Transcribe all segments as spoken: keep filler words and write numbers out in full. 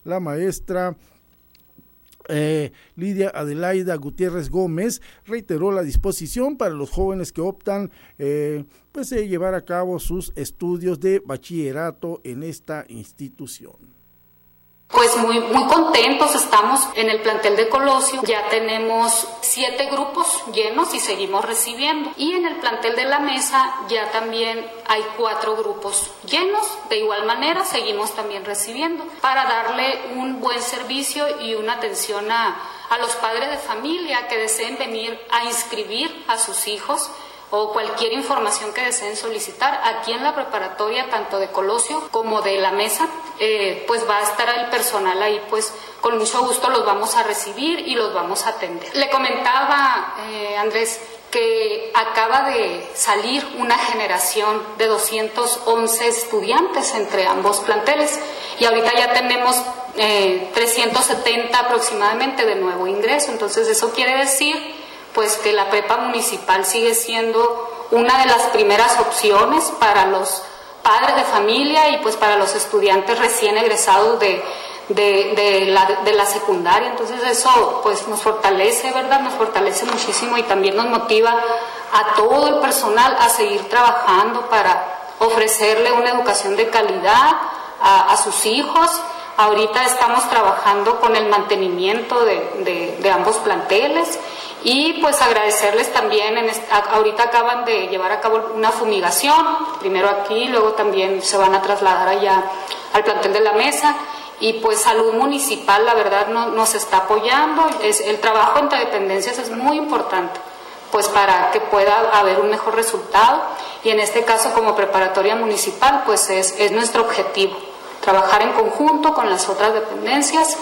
la maestra Eh, Lidia Adelaida Gutiérrez Gómez reiteró la disposición para los jóvenes que optan eh, pues eh, llevar a cabo sus estudios de bachillerato en esta institución. Pues muy, muy contentos estamos en el plantel de Colosio, ya tenemos siete grupos llenos y seguimos recibiendo. Y en el plantel de La Mesa ya también hay cuatro grupos llenos, de igual manera seguimos también recibiendo para darle un buen servicio y una atención a, a los padres de familia que deseen venir a inscribir a sus hijos o cualquier información que deseen solicitar aquí en la preparatoria, tanto de Colosio como de La Mesa, eh, pues va a estar el personal ahí, pues con mucho gusto los vamos a recibir y los vamos a atender. Le comentaba, eh, Andrés, que acaba de salir una generación de doscientos once estudiantes entre ambos planteles y ahorita ya tenemos eh, trescientos setenta aproximadamente de nuevo ingreso, entonces eso quiere decir pues que la prepa municipal sigue siendo una de las primeras opciones para los padres de familia y pues para los estudiantes recién egresados de, de, de, la, de la secundaria. Entonces eso pues nos fortalece, ¿verdad? Nos fortalece muchísimo y también nos motiva a todo el personal a seguir trabajando para ofrecerle una educación de calidad a, a sus hijos. Ahorita estamos trabajando con el mantenimiento de, de, de ambos planteles y pues agradecerles también, en esta, ahorita acaban de llevar a cabo una fumigación, primero aquí, luego también se van a trasladar allá al plantel de La Mesa y pues Salud Municipal la verdad no, nos está apoyando, es, el trabajo entre dependencias es muy importante pues para que pueda haber un mejor resultado y en este caso como preparatoria municipal pues es, es nuestro objetivo. Trabajar en conjunto con las otras dependencias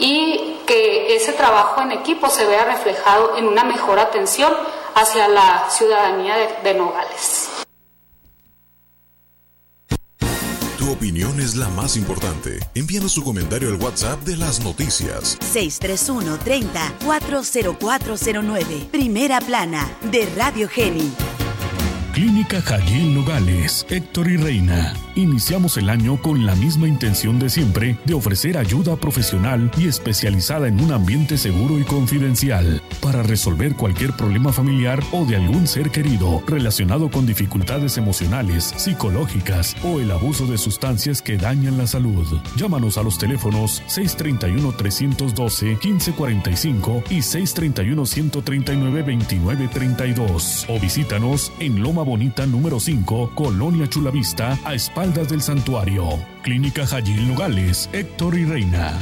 y que ese trabajo en equipo se vea reflejado en una mejor atención hacia la ciudadanía de, de Nogales. Tu opinión es la más importante. Envíanos tu comentario al WhatsApp de las noticias. seis tres uno, treinta, cuatro cero cuatro cero nueve. Primera plana de Radio Geni. Clínica Jayel Nogales, Héctor y Reina. Iniciamos el año con la misma intención de siempre de ofrecer ayuda profesional y especializada en un ambiente seguro y confidencial para resolver cualquier problema familiar o de algún ser querido relacionado con dificultades emocionales, psicológicas o el abuso de sustancias que dañan la salud. Llámanos a los teléfonos seis tres uno, tres uno dos, uno cinco cuatro cinco y seis tres uno, uno tres nueve, dos nueve tres dos o visítanos en Loma Bonita número cinco, Colonia Chulavista, a espaldas del santuario. Clínica Jayel Nogales, Héctor y Reina.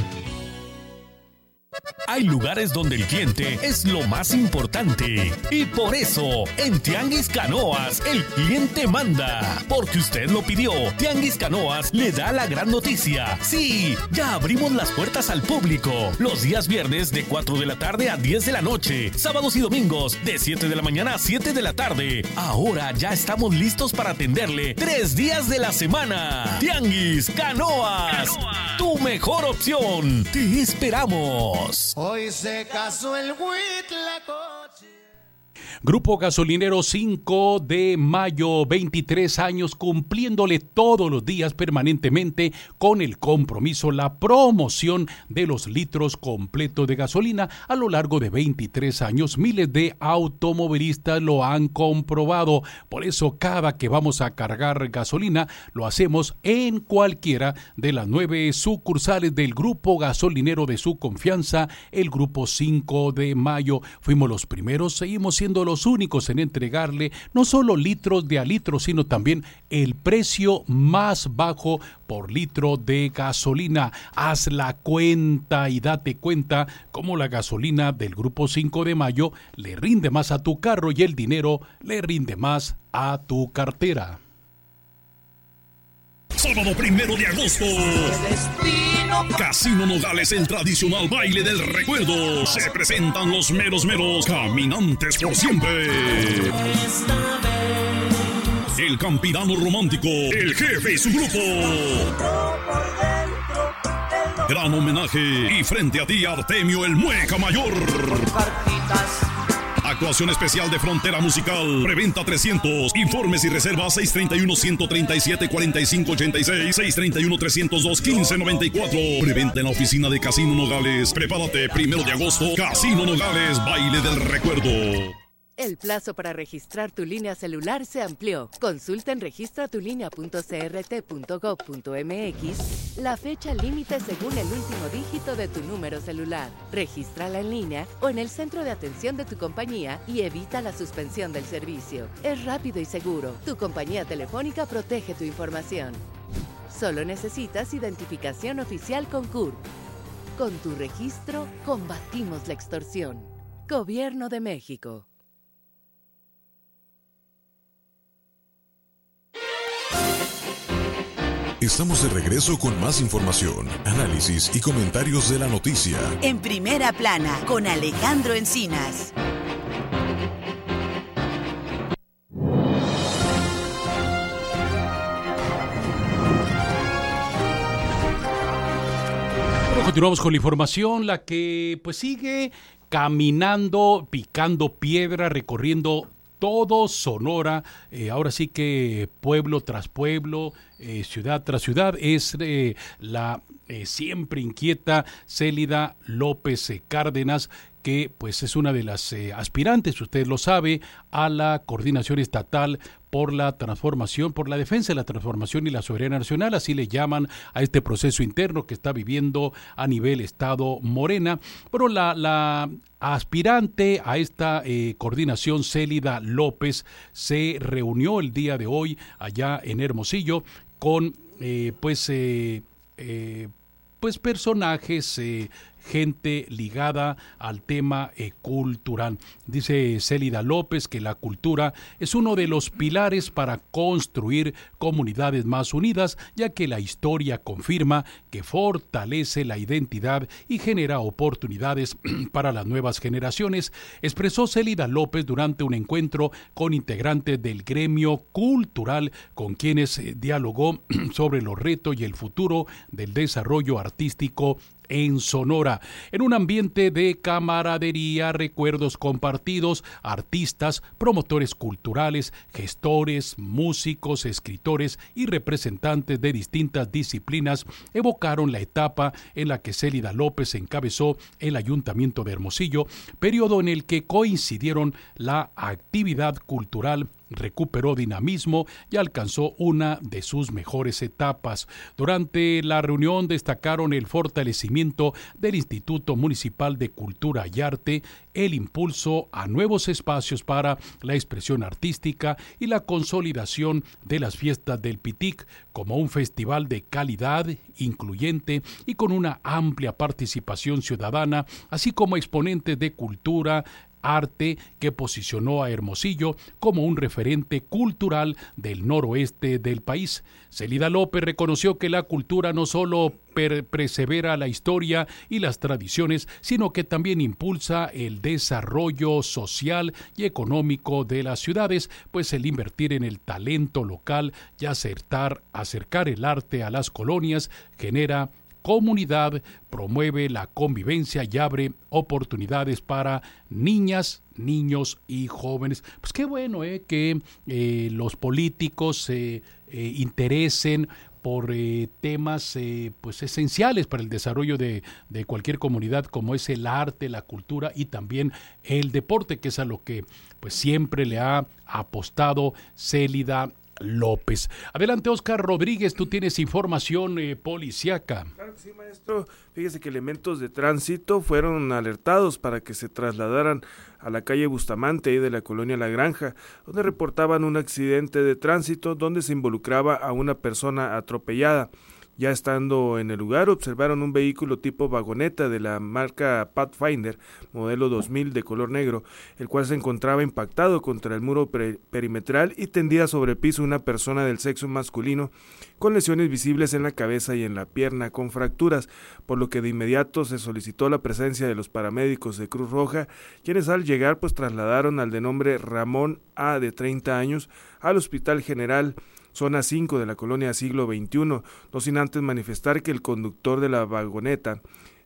Hay lugares donde el cliente es lo más importante y por eso en Tianguis Canoas el cliente manda, porque usted lo pidió. Tianguis Canoas le da la gran noticia. Sí, ya abrimos las puertas al público los días viernes de cuatro de la tarde a diez de la noche, sábados y domingos de siete de la mañana a siete de la tarde. Ahora ya estamos listos para atenderle tres días de la semana. Tianguis Canoas, Canoas. Tu mejor opción. Te esperamos. Hoy se casó el Huitlacoche. Grupo Gasolinero cinco de mayo, veintitrés años cumpliéndole todos los días permanentemente con el compromiso, la promoción de los litros completos de gasolina a lo largo de veintitrés años. Miles de automovilistas lo han comprobado. Por eso cada que vamos a cargar gasolina lo hacemos en cualquiera de las nueve sucursales del Grupo Gasolinero de su confianza, el Grupo cinco de mayo. Fuimos los primeros, seguimos siendo los únicos en entregarle no solo litros de a litro, sino también el precio más bajo por litro de gasolina. Haz la cuenta y date cuenta cómo la gasolina del Grupo cinco de mayo le rinde más a tu carro y el dinero le rinde más a tu cartera. Sábado primero de agosto, Casino Nogales, el tradicional baile del recuerdo. Se presentan los meros meros caminantes por siempre. El Campirano Romántico, el Jefe y su grupo. Gran homenaje y frente a ti Artemio el Mueca Mayor. Actuación especial de Frontera Musical. Preventa trescientos. Informes y reservas seis tres uno, uno tres siete, cuatro cinco ocho seis, seis tres uno, tres cero dos, uno cinco nueve cuatro. Preventa en la oficina de Casino Nogales. Prepárate, primero de agosto. Casino Nogales, baile del recuerdo. El plazo para registrar tu línea celular se amplió. Consulta en registra tu línea punto c r t punto gov punto m x la fecha límite según el último dígito de tu número celular. Regístrala en línea o en el centro de atención de tu compañía y evita la suspensión del servicio. Es rápido y seguro. Tu compañía telefónica protege tu información. Solo necesitas identificación oficial con C U R P. Con tu registro, combatimos la extorsión. Gobierno de México. Estamos de regreso con más información, análisis y comentarios de la noticia. En Primera Plana, con Alejandro Encinas. Bueno, continuamos con la información, la que pues sigue caminando, picando piedra, recorriendo todo Sonora, eh, ahora sí que pueblo tras pueblo, eh, ciudad tras ciudad, es eh, la eh, siempre inquieta Célida López eh, Cárdenas, que pues es una de las eh, aspirantes, usted lo sabe, a la coordinación estatal por la transformación, por la defensa de la transformación y la soberanía nacional, así le llaman a este proceso interno que está viviendo a nivel Estado Morena. Bueno, la, la aspirante a esta eh, coordinación, Célida López, se reunió el día de hoy allá en Hermosillo con eh, pues eh, eh, pues personajes, eh, gente ligada al tema eh, cultural. Dice Célida López que la cultura es uno de los pilares para construir comunidades más unidas, ya que la historia confirma que fortalece la identidad y genera oportunidades para las nuevas generaciones, expresó Célida López durante un encuentro con integrantes del gremio cultural, con quienes eh, dialogó sobre los retos y el futuro del desarrollo artístico en Sonora. En un ambiente de camaradería, recuerdos compartidos, artistas, promotores culturales, gestores, músicos, escritores y representantes de distintas disciplinas evocaron la etapa en la que Célida López encabezó el Ayuntamiento de Hermosillo, periodo en el que coincidieron la actividad cultural, recuperó dinamismo y alcanzó una de sus mejores etapas. Durante la reunión destacaron el fortalecimiento del Instituto Municipal de Cultura y Arte, el impulso a nuevos espacios para la expresión artística y la consolidación de las fiestas del Pitic como un festival de calidad, incluyente y con una amplia participación ciudadana, así como exponentes de cultura, arte, que posicionó a Hermosillo como un referente cultural del noroeste del país. Célida López reconoció que la cultura no solo per- persevera la historia y las tradiciones, sino que también impulsa el desarrollo social y económico de las ciudades, pues el invertir en el talento local y acertar, acercar el arte a las colonias genera comunidad, promueve la convivencia y abre oportunidades para niñas, niños y jóvenes. Pues qué bueno eh, que eh, los políticos se eh, eh, interesen por eh, temas eh, pues esenciales para el desarrollo de, de cualquier comunidad, como es el arte, la cultura y también el deporte, que es a lo que pues siempre le ha apostado Célida López. Adelante, Oscar Rodríguez, tú tienes información eh, policiaca. Claro que sí, maestro. Fíjese que elementos de tránsito fueron alertados para que se trasladaran a la calle Bustamante, ahí de la colonia La Granja, donde reportaban un accidente de tránsito donde se involucraba a una persona atropellada. Ya estando en el lugar, observaron un vehículo tipo vagoneta de la marca Pathfinder, modelo dos mil de color negro, el cual se encontraba impactado contra el muro per- perimetral y tendida sobre el piso una persona del sexo masculino con lesiones visibles en la cabeza y en la pierna con fracturas, por lo que de inmediato se solicitó la presencia de los paramédicos de Cruz Roja, quienes al llegar pues trasladaron al de nombre Ramón A, de treinta años, al Hospital General Zona cinco de la colonia Siglo veintiuno, no sin antes manifestar que el conductor de la vagoneta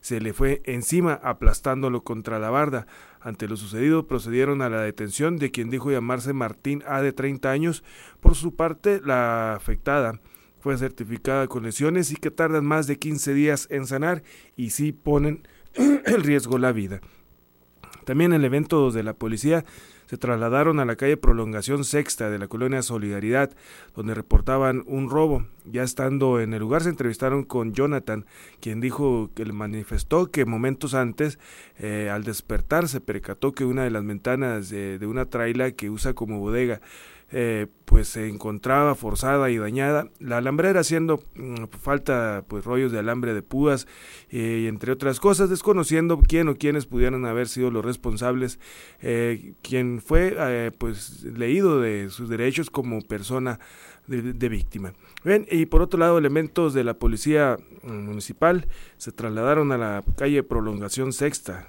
se le fue encima aplastándolo contra la barda. Ante lo sucedido procedieron a la detención de quien dijo llamarse Martín A, de treinta años. Por su parte, la afectada fue certificada con lesiones y que tardan más de quince días en sanar y sí ponen en riesgo la vida. También en eventos de la policía se trasladaron a la calle Prolongación Sexta de la colonia Solidaridad, donde reportaban un robo. Ya estando en el lugar se entrevistaron con Jonathan, quien dijo que le manifestó que momentos antes, eh, al despertar, se percató que una de las ventanas de, de una traila que usa como bodega Eh, pues se encontraba forzada y dañada, la alambrera haciendo mmm, falta pues rollos de alambre de púas eh, y entre otras cosas, desconociendo quién o quiénes pudieran haber sido los responsables, eh, quien fue eh, pues leído de sus derechos como persona de, de víctima. Bien, y por otro lado, elementos de la policía municipal se trasladaron a la calle Prolongación Sexta.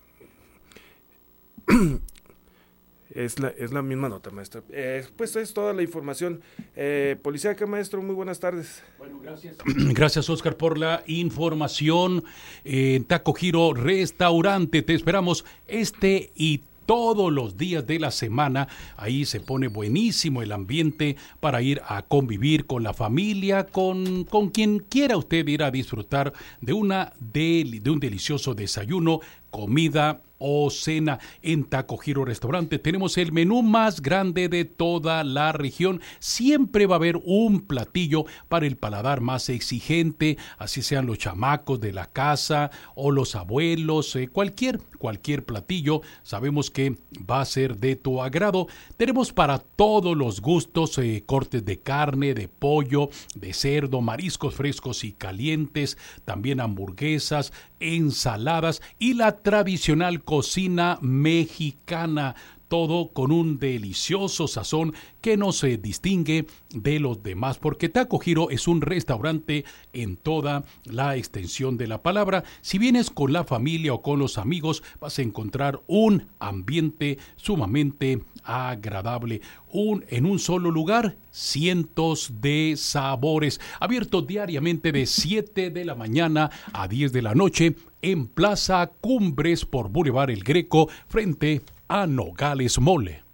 Es la, es la misma nota, maestro. Eh, pues es toda la información. Eh, Policíaca, maestro, muy buenas tardes. Bueno, gracias. Gracias, Oscar, por la información. En eh, Taco Giro Restaurante, te esperamos este y todos los días de la semana. Ahí se pone buenísimo el ambiente para ir a convivir con la familia, con, con quien quiera usted ir a disfrutar de, una de, de un delicioso desayuno, comida o cena. En Taco Giro Restaurante tenemos el menú más grande de toda la región. Siempre va a haber un platillo para el paladar más exigente, así sean los chamacos de la casa o los abuelos, eh, cualquier, cualquier platillo sabemos que va a ser de tu agrado. Tenemos para todos los gustos, eh, cortes de carne, de pollo, de cerdo, mariscos frescos y calientes, también hamburguesas, ensaladas y la tradicional cocina mexicana, todo con un delicioso sazón que no se distingue de los demás, porque Taco Giro es un restaurante en toda la extensión de la palabra. Si vienes con la familia o con los amigos, vas a encontrar un ambiente sumamente agradable. Un, en un solo lugar, cientos de sabores. Abierto diariamente de siete de la mañana a diez de la noche en Plaza Cumbres por Boulevard El Greco, frente a Nogales Mole.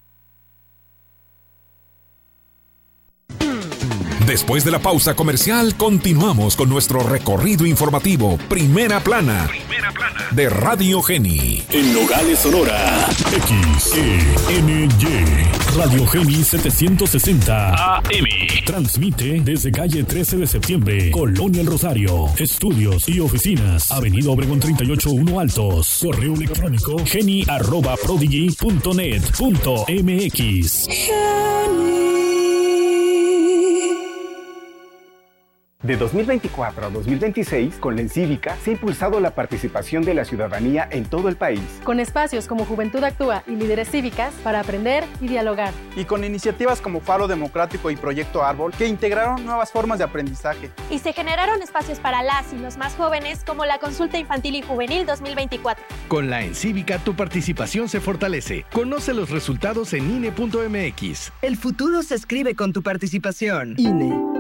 Después de la pausa comercial, continuamos con nuestro recorrido informativo Primera Plana, Primera Plana de Radio Geni. En Nogales, Sonora, X E N Y, Radio Geni setecientos sesenta A M. Transmite desde calle trece de septiembre, Colonia El Rosario. Estudios y oficinas, Avenida Obregón treinta y ocho uno Altos. Correo electrónico geni arroba prodigy punto net punto m x. De dos mil veinticuatro a dos mil veintiséis, con la Encívica se ha impulsado la participación de la ciudadanía en todo el país. Con espacios como Juventud Actúa y Líderes Cívicas para aprender y dialogar. Y con iniciativas como Faro Democrático y Proyecto Árbol, que integraron nuevas formas de aprendizaje. Y se generaron espacios para las y los más jóvenes, como la Consulta Infantil y Juvenil dos mil veinticuatro. Con la Encívica tu participación se fortalece. Conoce los resultados en I N E punto M X. El futuro se escribe con tu participación. I N E.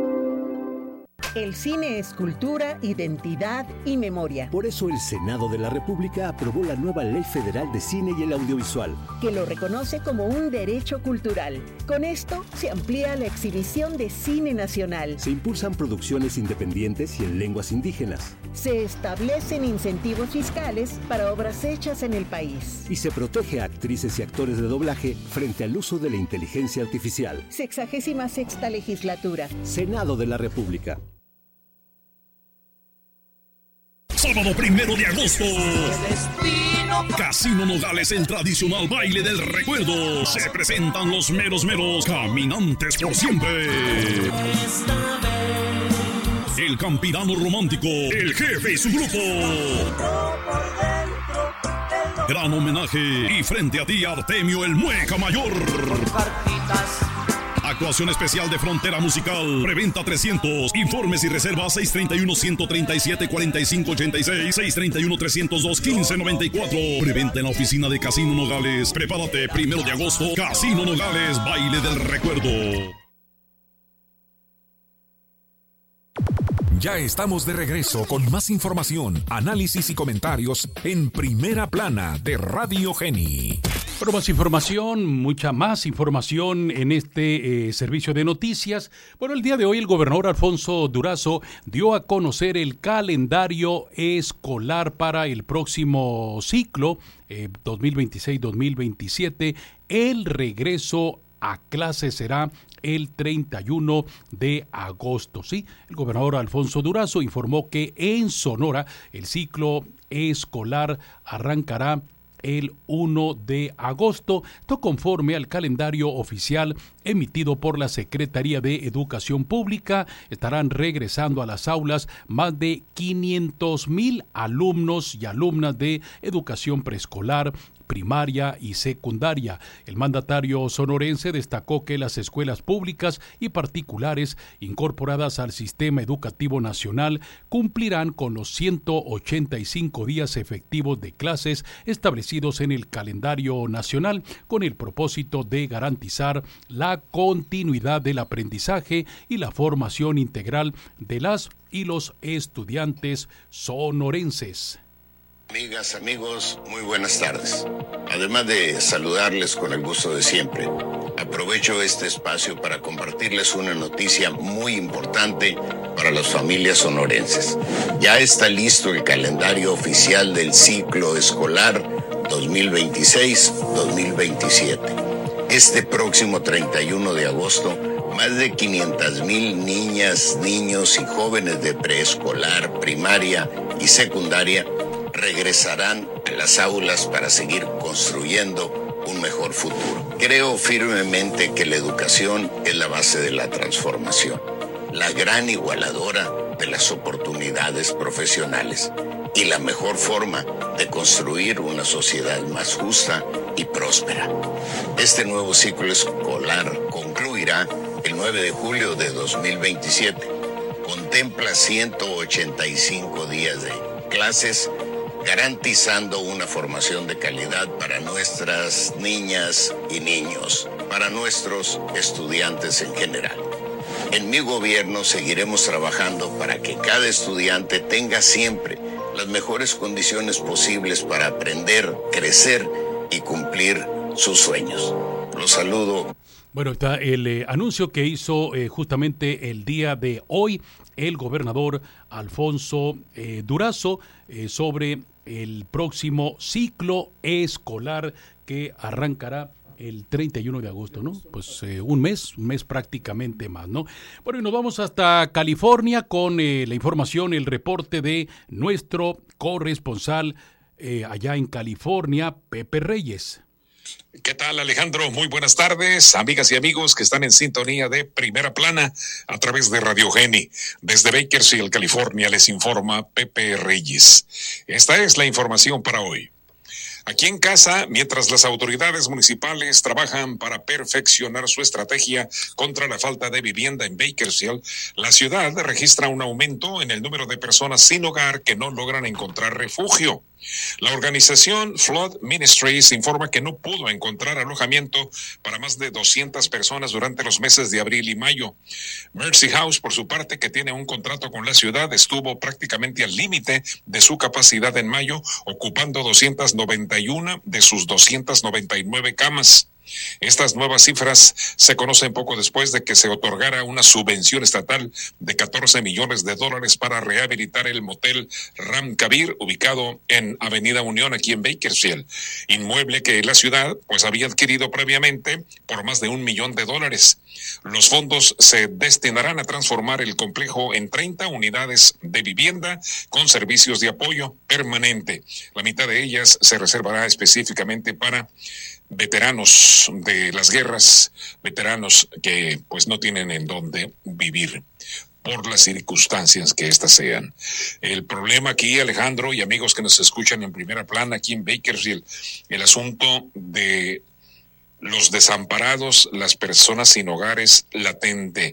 El cine es cultura, identidad y memoria. Por eso el Senado de la República aprobó la nueva Ley Federal de Cine y el Audiovisual, que lo reconoce como un derecho cultural. Con esto se amplía la exhibición de cine nacional. Se impulsan producciones independientes y en lenguas indígenas. Se establecen incentivos fiscales para obras hechas en el país. Y se protege a actrices y actores de doblaje frente al uso de la inteligencia artificial. Sexagésima sexta legislatura. Senado de la República. Sábado primero de agosto. Casino Nogales, el tradicional baile del recuerdo. Se presentan los meros meros caminantes por siempre. El Campirano Romántico, el jefe y su grupo. Gran homenaje y frente a ti Artemio el Mueca Mayor. Actuación especial de Frontera Musical. Preventa trescientos. Informes y reservas seis treinta y uno, ciento treinta y siete, cuarenta y cinco ochenta y seis. seis treinta y uno, trescientos dos, quince noventa y cuatro. Preventa en la oficina de Casino Nogales. Prepárate, primero de agosto. Casino Nogales, baile del recuerdo. Ya estamos de regreso con más información, análisis y comentarios en Primera Plana de Radio Geni. Pero más información, mucha más información en este eh, servicio de noticias. Bueno, el día de hoy el gobernador Alfonso Durazo dio a conocer el calendario escolar para el próximo ciclo eh, dos mil veintiséis dos mil veintisiete. El regreso a clase será el treinta y uno de agosto. Sí, el gobernador Alfonso Durazo informó que en Sonora el ciclo escolar arrancará el uno de agosto, esto conforme al calendario oficial emitido por la Secretaría de Educación Pública. Estarán regresando a las aulas más de quinientos mil alumnos y alumnas de educación preescolar, primaria y secundaria. El mandatario sonorense destacó que las escuelas públicas y particulares incorporadas al sistema educativo nacional cumplirán con los ciento ochenta y cinco días efectivos de clases establecidos en el calendario nacional, con el propósito de garantizar la continuidad del aprendizaje y la formación integral de las y los estudiantes sonorenses. Amigas, amigos, muy buenas tardes. Además de saludarles con el gusto de siempre, aprovecho este espacio para compartirles una noticia muy importante para las familias sonorenses. Ya está listo el calendario oficial del ciclo escolar dos mil veintiséis dos mil veintisiete. Este próximo treinta y uno de agosto, más de quinientas mil niñas, niños y jóvenes de preescolar, primaria y secundaria regresarán a las aulas para seguir construyendo un mejor futuro. Creo firmemente que la educación es la base de la transformación, la gran igualadora de las oportunidades profesionales y la mejor forma de construir una sociedad más justa y próspera. Este nuevo ciclo escolar concluirá el nueve de julio de dos mil veintisiete. Contempla ciento ochenta y cinco días de clases, garantizando una formación de calidad para nuestras niñas y niños, para nuestros estudiantes en general. En mi gobierno seguiremos trabajando para que cada estudiante tenga siempre las mejores condiciones posibles para aprender, crecer y cumplir sus sueños. Los saludo. Bueno, está el eh, anuncio que hizo eh, justamente el día de hoy el gobernador Alfonso eh, Durazo eh, sobre el próximo ciclo escolar que arrancará el treinta y uno de agosto, ¿no? Pues eh, un mes, un mes prácticamente más, ¿no? Bueno, y nos vamos hasta California con eh, la información, el reporte de nuestro corresponsal eh, allá en California, Pepe Reyes. ¿Qué tal, Alejandro? Muy buenas tardes, amigas y amigos que están en sintonía de Primera Plana a través de Radio Geni. Desde Bakersfield, California, les informa Pepe Reyes. Esta es la información para hoy. Aquí en casa, mientras las autoridades municipales trabajan para perfeccionar su estrategia contra la falta de vivienda en Bakersfield, la ciudad registra un aumento en el número de personas sin hogar que no logran encontrar refugio. La organización Flood Ministries informa que no pudo encontrar alojamiento para más de doscientas personas durante los meses de abril y mayo. Mercy House, por su parte, que tiene un contrato con la ciudad, estuvo prácticamente al límite de su capacidad en mayo, ocupando doscientas noventa y una de sus doscientas noventa y nueve camas. Estas nuevas cifras se conocen poco después de que se otorgara una subvención estatal de catorce millones de dólares para rehabilitar el motel Ram Kabir, ubicado en Avenida Unión, aquí en Bakersfield, inmueble que la ciudad pues había adquirido previamente por más de un millón de dólares. Los fondos se destinarán a transformar el complejo en treinta unidades de vivienda con servicios de apoyo permanente. La mitad de ellas se reservará específicamente para veteranos de las guerras, veteranos que pues no tienen en dónde vivir por las circunstancias que éstas sean. El problema aquí, Alejandro y amigos que nos escuchan en Primera Plana aquí en Bakersfield, el asunto de los desamparados, las personas sin hogares latente,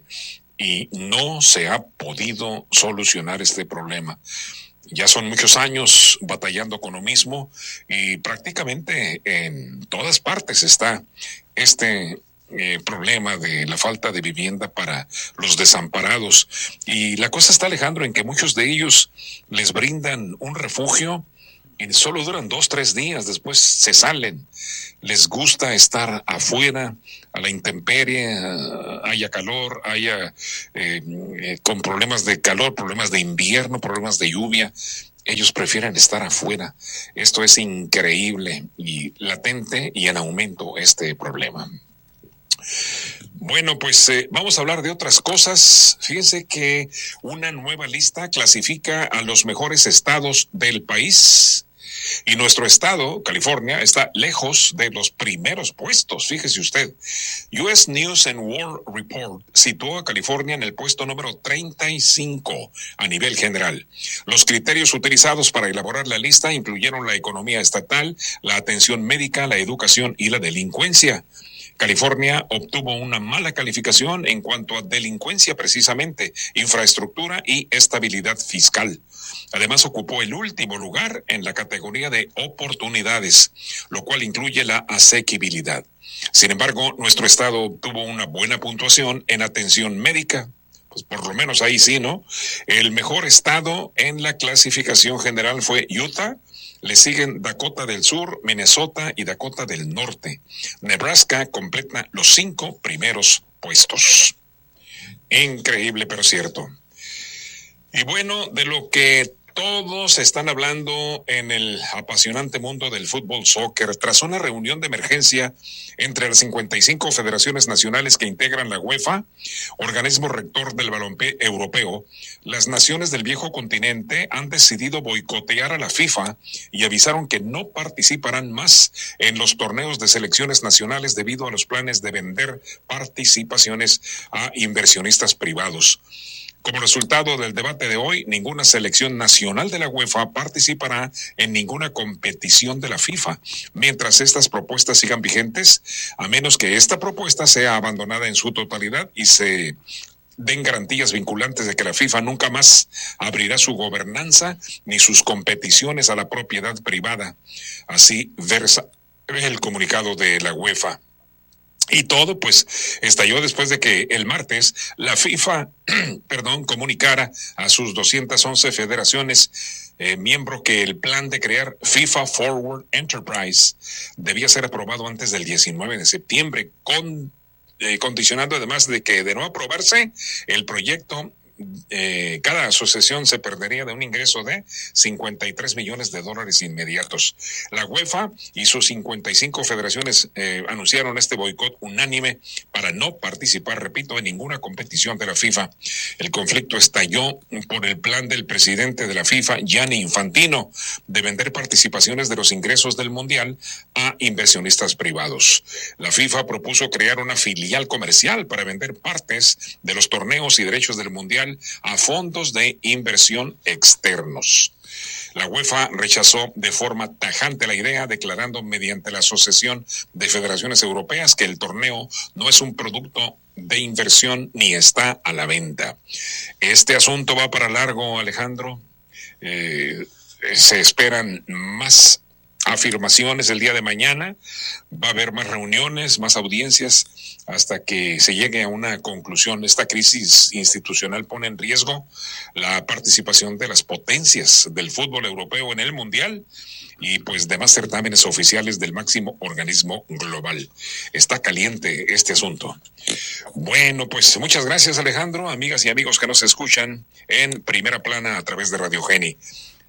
y no se ha podido solucionar este problema. Ya son muchos años batallando con lo mismo y prácticamente en todas partes está este eh, problema de la falta de vivienda para los desamparados. Y la cosa está, Alejandro, en que muchos de ellos les brindan un refugio y solo duran dos, tres días, después se salen. Les gusta estar afuera, a la intemperie, haya calor, haya eh, eh, con problemas de calor, problemas de invierno, problemas de lluvia. Ellos prefieren estar afuera. Esto es increíble y latente y en aumento este problema. Bueno, pues eh, vamos a hablar de otras cosas. Fíjense que una nueva lista clasifica a los mejores estados del país. Y nuestro estado, California, está lejos de los primeros puestos. Fíjese usted. U S News and World Report situó a California en el puesto número treinta y cinco a nivel general. Los criterios utilizados para elaborar la lista incluyeron la economía estatal, la atención médica, la educación y la delincuencia. California obtuvo una mala calificación en cuanto a delincuencia precisamente, infraestructura y estabilidad fiscal. Además, ocupó el último lugar en la categoría de oportunidades, lo cual incluye la asequibilidad. Sin embargo, nuestro estado obtuvo una buena puntuación en atención médica. Pues por lo menos ahí sí, ¿no? El mejor estado en la clasificación general fue Utah. Le siguen Dakota del Sur, Minnesota y Dakota del Norte. Nebraska completa los cinco primeros puestos. Increíble, pero cierto. Y bueno, de lo que todos están hablando en el apasionante mundo del fútbol soccer, tras una reunión de emergencia entre las cincuenta y cinco federaciones nacionales que integran la UEFA, organismo rector del balompié europeo, las naciones del viejo continente han decidido boicotear a la FIFA y avisaron que no participarán más en los torneos de selecciones nacionales debido a los planes de vender participaciones a inversionistas privados. Como resultado del debate de hoy, ninguna selección nacional de la UEFA participará en ninguna competición de la FIFA, mientras estas propuestas sigan vigentes, a menos que esta propuesta sea abandonada en su totalidad y se den garantías vinculantes de que la FIFA nunca más abrirá su gobernanza ni sus competiciones a la propiedad privada. Así versa el comunicado de la UEFA. Y todo, pues, estalló después de que el martes la FIFA, perdón, comunicara a sus doscientas once federaciones eh, miembro que el plan de crear FIFA Forward Enterprise debía ser aprobado antes del diecinueve de septiembre, con, eh, condicionando además de que de no aprobarse el proyecto, Eh, cada asociación se perdería de un ingreso de cincuenta y tres millones de dólares inmediatos. La UEFA y sus cincuenta y cinco federaciones eh, anunciaron este boicot unánime para no participar, repito, en ninguna competición de la FIFA. El conflicto estalló por el plan del presidente de la FIFA, Gianni Infantino, de vender participaciones de los ingresos del Mundial a inversionistas privados. La FIFA propuso crear una filial comercial para vender partes de los torneos y derechos del Mundial a fondos de inversión externos. La UEFA rechazó de forma tajante la idea, declarando mediante la Asociación de Federaciones Europeas que el torneo no es un producto de inversión ni está a la venta. Este asunto va para largo, Alejandro. Eh, se esperan más afirmaciones el día de mañana, va a haber más reuniones, más audiencias, hasta que se llegue a una conclusión. Esta crisis institucional pone en riesgo la participación de las potencias del fútbol europeo en el Mundial y pues demás certámenes oficiales del máximo organismo global. Está caliente este asunto. Bueno, pues muchas gracias, Alejandro, amigas y amigos que nos escuchan en Primera Plana a través de Radio Geni.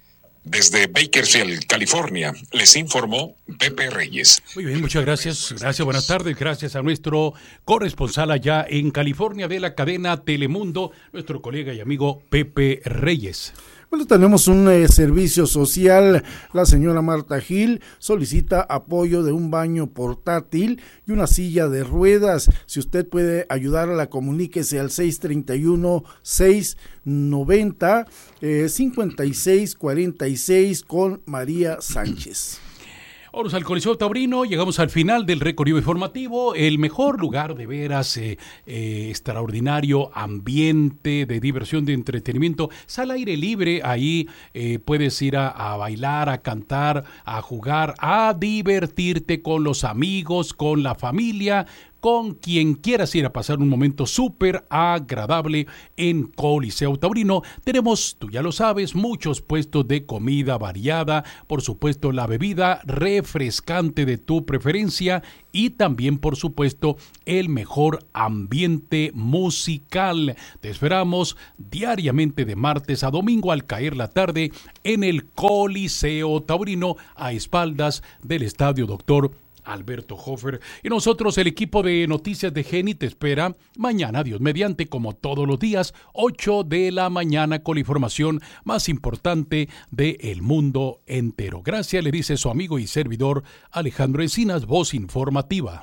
Desde Bakersfield, California, les informó Pepe Reyes. Muy bien, muchas gracias. Gracias, buenas tardes. Gracias a nuestro corresponsal allá en California de la cadena Telemundo, nuestro colega y amigo Pepe Reyes. Bueno, tenemos un eh, servicio social. La señora Marta Gil solicita apoyo de un baño portátil y una silla de ruedas. Si usted puede ayudarla, comuníquese al seis treinta y uno, seis noventa, eh, cincuenta y seis cuarenta y seis con María Sánchez. Vamos al Coliseo Taurino, llegamos al final del recorrido informativo, el mejor lugar de veras, eh, eh, extraordinario ambiente de diversión, de entretenimiento, sal aire libre, ahí eh, puedes ir a, a bailar, a cantar, a jugar, a divertirte con los amigos, con la familia, con quien quieras ir a pasar un momento súper agradable en Coliseo Taurino. Tenemos, tú ya lo sabes, muchos puestos de comida variada, por supuesto la bebida refrescante de tu preferencia y también, por supuesto, el mejor ambiente musical. Te esperamos diariamente de martes a domingo al caer la tarde en el Coliseo Taurino, a espaldas del Estadio Doctor Alberto Hofer. Y nosotros, el equipo de Noticias de Geni, te espera mañana, Dios mediante, como todos los días, ocho de la mañana, con la información más importante del mundo entero. Gracias, le dice su amigo y servidor Alejandro Encinas, voz informativa.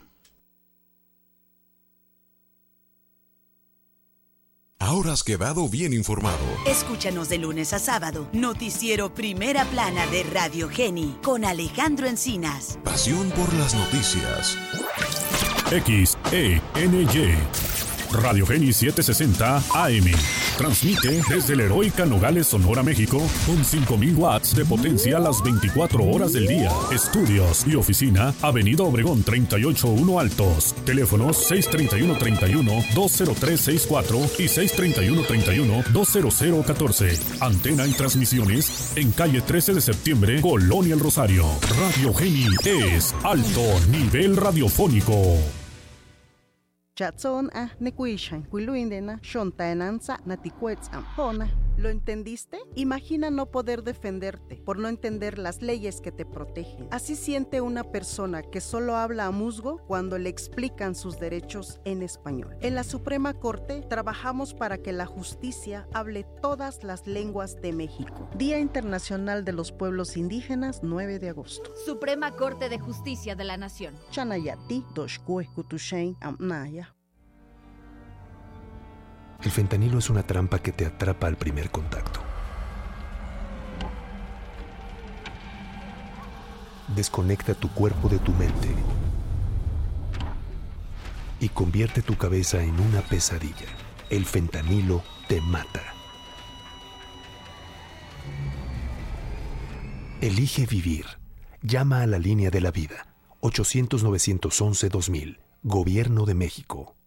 Ahora has quedado bien informado. Escúchanos de lunes a sábado, noticiero Primera Plana de Radio Geni, con Alejandro Encinas. Pasión por las noticias. X E N Y Radio Geni setecientos sesenta A M. Transmite desde la heroica Nogales, Sonora, México, con cinco mil watts de potencia las veinticuatro horas del día. Estudios y oficina, Avenida Obregón treinta y ocho uno Altos. Teléfonos seis treinta y uno treinta y uno dos cero tres sesenta y cuatro y seis treinta y uno treinta y uno dos cero cero catorce. Antena y transmisiones en calle trece de septiembre, Colonia El Rosario. Radio Geni es alto nivel radiofónico. Chatson a nekuishan kuiluindena shontaenanza naticuets ampona. ¿Lo entendiste? Imagina no poder defenderte por no entender las leyes que te protegen. Así siente una persona que solo habla a musgo cuando le explican sus derechos en español. En la Suprema Corte trabajamos para que la justicia hable todas las lenguas de México. Día Internacional de los Pueblos Indígenas, nueve de agosto. Suprema Corte de Justicia de la Nación. Chanayati, Doshkue, Kutushain, Amnaya. El fentanilo es una trampa que te atrapa al primer contacto. Desconecta tu cuerpo de tu mente y convierte tu cabeza en una pesadilla. El fentanilo te mata. Elige vivir. Llama a la línea de la vida. ochocientos nueve once dos mil. Gobierno de México.